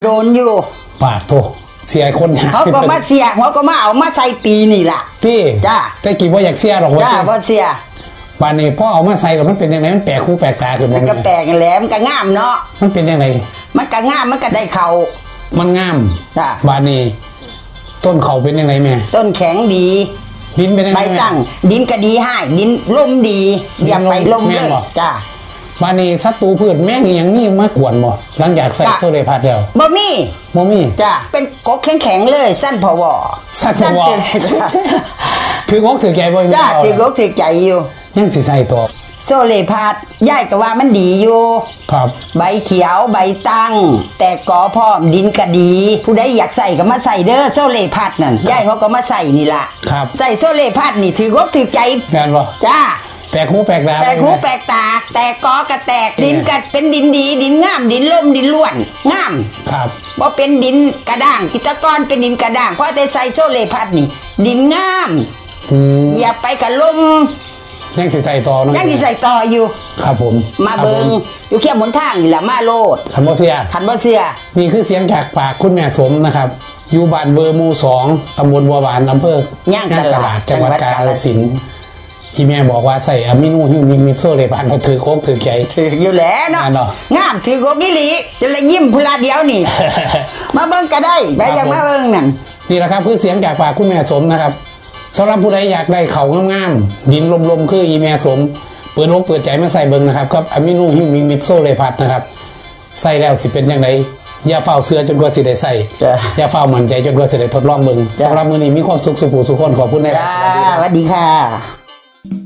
โดนอยู่ปาดโถเสียคนเขาก็มาเสียเขาก็มาเอามาใส่ปีนี่ล่ะพี่จ้าแต่กี่ว่าอยากเสียหรอกว่าจ้าพอเสียบานนี้พ่อเอามาใส่กับมันเป็นยังไงมันแปลกคู่แปลกตาขึ้นมันก็แปลกแหลมก็งามเนาะมันเป็นยังไงมันก็งามมันก็ได้เขามันงามจ้าบานนี้ต้นเขาเป็นยังไงแม่ต้นแข็งดีดินเป็นยังไงใบตั้งดินก็ดีให้ดินล่มดีอย่าไปล่มเลยจ้าบานนี้ศัตรูพืชแม่งอย่างนี้มากวนบ่หลังจากใส่โซเลพัดแล้วบ่มีจ้าเป็นกกแข็งเลยสั้นพอวสั้นพอวคือกกถือใจบ่จ้าถือกกถือใจอยู่ยังสิใส่ตัวโซเลพัดย่ายก็ว่ามันดีอยู่ครับใบเขียวใบตั้งแต่กอพร้อมดินก็ดีผู้ใดอยากใส่ก็มาใส่เด้อโซเลพัดนั่นย่ายเขาก็มาใส่นี่ล่ะครับใส่โซเลพัดนี่ถือกกถือใจงานบ่จ้าแปลกหูแปลกตาแปลกหูแปลกตาแต่กอกระแตกดินกัดเป็นดินดีดินงามดินล่มดินล้วนงามครับว่าเป็นดินกระด้างกิตกรเป็นดินกระด้างเพราะแต่ใส่โซเลพัดนี่ดินงามอย่าไปกับลมยังสิใส่ต่อเนาะยังสิใส่ต่ออยู่ครับผมมาเบิงอยู่แค่หนทางนี่แหละมาโลดทันบ่เสียนี่คือเสียงจากปากคุณแม่สมนะครับอยู่บ้านเวอร์มู2ตำบลบัวหวานอำเภอย่างตลาดจังหวัดกาฬสินธุ์ที่แม่บอกว่าใส่อะมิโนฮิวมิโซเลพันก็ถือโคกถือใจถืออยู่แล้วเนาะงามถือโคกกิลีจะเลยยิ้มพลาเดียวนี่มาเบิ้งก็ได้ไปยังมาเบิ้งนั่นนี่แหละครับคือเสียงจากปากคุณแม่สมนะครับสำหรับผู้ใดอยากได้เขางามๆดินลมๆคืออีแม่สมเปิดอกเปิดใจมาใส่เบิ้งนะครับกับอะมิโนฮิวมิโซเลพันนะครับใส่แล้วสิเป็นยังไงอย่าเฝ้าเสื้อจนกว่าสิได้ใส่อย่าเฝ้ามั่นใจจนกว่าสิได้ทดลองเบิ้งสำหรับมื้อนี้มีความสุขสุขสุขคนขอบคุณนะครับสวัสดีค่ะ